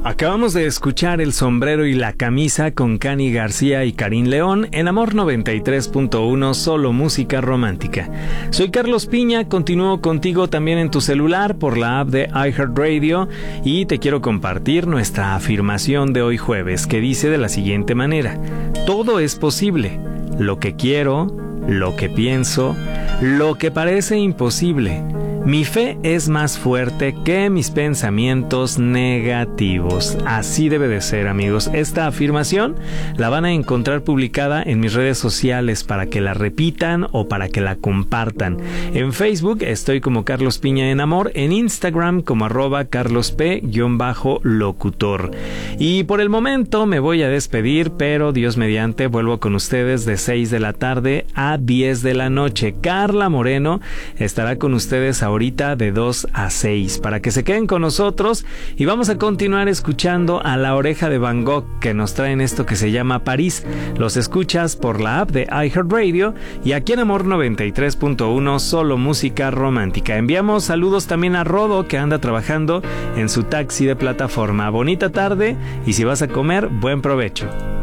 Acabamos de escuchar El sombrero y la camisa con Cani García y Karin León en Amor 93.1, solo música romántica. Soy Carlos Piña, continúo contigo también en tu celular por la app de iHeartRadio y te quiero compartir nuestra afirmación de hoy jueves, que dice de la siguiente manera: todo es posible, lo que quiero, lo que pienso, lo que parece imposible. Mi fe es más fuerte que mis pensamientos negativos. Así debe de ser, amigos. Esta afirmación la van a encontrar publicada en mis redes sociales para que la repitan o para que la compartan. En Facebook estoy como Carlos Piña en Amor, en Instagram como @carlosp_locutor. Y por el momento me voy a despedir, pero Dios mediante vuelvo con ustedes de 6 de la tarde a 10 de la noche. Carla Moreno estará con ustedes ahorita de 2 a 6 para que se queden con nosotros y vamos a continuar escuchando a La Oreja de Van Gogh, que nos traen esto que se llama París. Los escuchas por la app de iHeartRadio y aquí en Amor 93.1, solo música romántica. Enviamos saludos también a Rodo, que anda trabajando en su taxi de plataforma. Bonita tarde y si vas a comer, buen provecho.